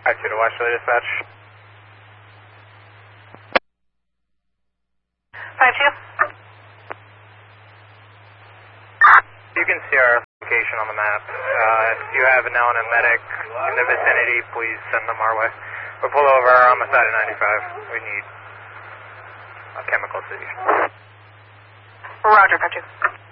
Back to the Westerly dispatch. 5-2. You can see our location on the map. If you have an L and a medic in the vicinity, please send them our way. We'll pull over on the side of 95. We need a chemical solution. Roger, got you.